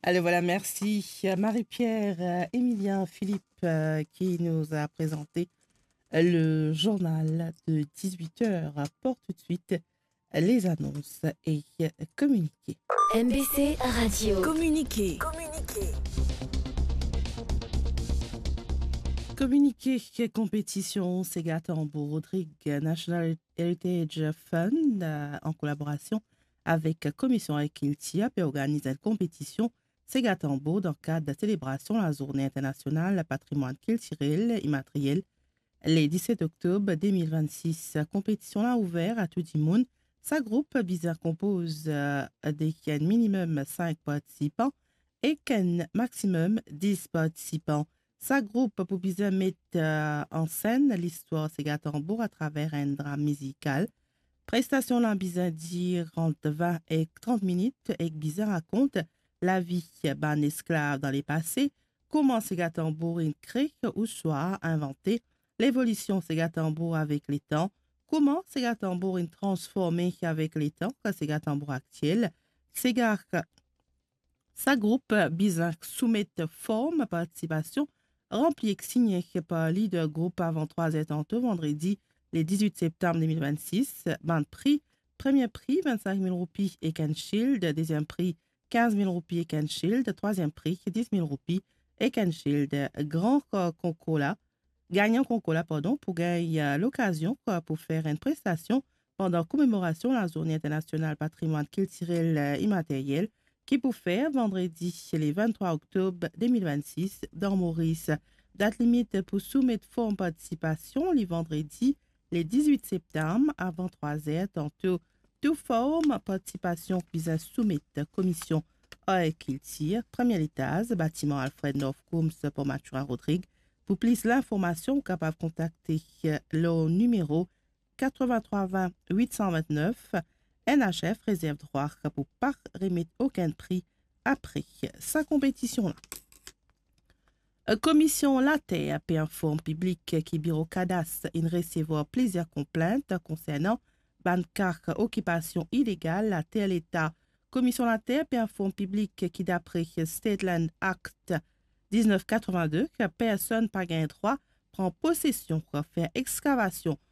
Allez, voilà, merci Marie-Pierre, Émilien, Philippe qui nous a présenté le journal de 18 heures. Pour tout de suite les annonces et communiqués. MBC Radio. Communiquer. Communiqué compétition Sega Tambour Rodrigue National Heritage Fund en collaboration avec Commission Equiltia et organise une compétition Sega Tambour dans le cadre de la célébration de la Journée internationale patrimoine culturel immatériel le 17 octobre 2026. Compétition là ouverte à tout le monde. Sa groupe bizarre compose d'un minimum 5 participants et qu'un maximum 10 participants. Sa groupe pour bien mettre en scène l'histoire Sega Tambour à travers un drame musical. Prestation là bizarre dire entre 20 et 30 minutes et bizarre raconte la vie d'un esclave dans les passés, comment Sega Tambour est créé ou soit inventé, l'évolution Sega Tambour avec les temps, comment Sega Tambour est transformé avec les temps, Sega Tambour actuel, Sega sa groupe bizarre soumet forme participation rempli et signé par leader groupe avant 3 heures tantôt vendredi le 18 septembre 2026. Bande prix, premier prix 25 000 roupies et Can Shield, deuxième prix 15 000 roupies et Can Shield, troisième prix 10 000 roupies et Can Shield. Grand concours là, gagnant concours là, pardon, pour gagner l'occasion pour faire une prestation pendant commémoration de la Journée internationale patrimoine culturel immatériel qui pour faire vendredi le 23 octobre 2026 dans Maurice. Date limite pour soumettre forme participation le vendredi le 18 septembre avant 3 heures. Tantôt, toute forme participation puis à soumettre commission à Kiltir, premier étage, bâtiment Alfred Northcombs pour Matura Rodrigue. Pour plus l'information, capable de contacter le numéro 8320 829. NHF réserve droit pour pas remettre aucun prix après sa compétition-là. Commission La Terre et informe public qui bureau cadastre in recevoir plusieurs complaintes concernant bancar occupation illégale la terre l'État. Commission La Terre et informe public qui d'après State Land Act 1982 que personne pas gain droit prend possession pour faire excavation